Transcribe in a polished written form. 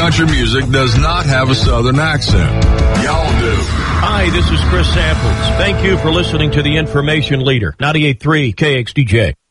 country music does not have a Southern accent. Y'all do. Hi, this is Chris Samples. Thank you for listening to the Information Leader, 98.3 KXDJ.